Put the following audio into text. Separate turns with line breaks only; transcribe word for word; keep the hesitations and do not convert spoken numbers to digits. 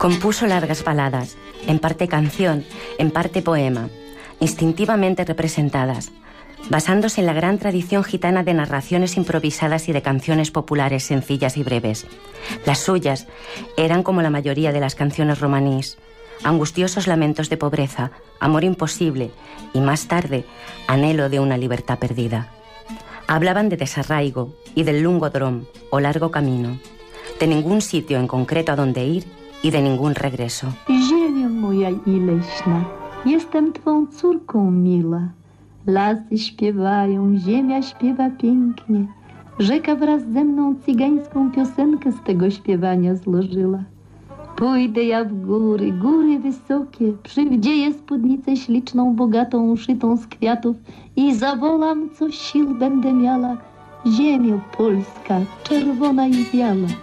Compuso largas baladas, en parte canción, en parte poema, instintivamente representadas, basándose en la gran tradición gitana de narraciones improvisadas y de canciones populares sencillas y breves. Las suyas eran como la mayoría de las canciones romanís, angustiosos lamentos de pobreza, amor imposible y, más tarde, anhelo de una libertad perdida. Hablaban de desarraigo y del lungo drom, o largo camino, de ningún sitio en concreto a donde ir y de ningún regreso.
Ziemio moja i leśna, jestem twą córką mila. Lasy śpiewają, ziemia śpiewa pięknie. Rzeka wraz ze mną cygańską piosenkę z tego śpiewania złożyła. Pójdę ja w góry, góry wysokie, przywdzieję spódnicę śliczną, bogatą, uszytą z kwiatów i zawołam, co sił będę miała. Ziemio Polska, czerwona i biała.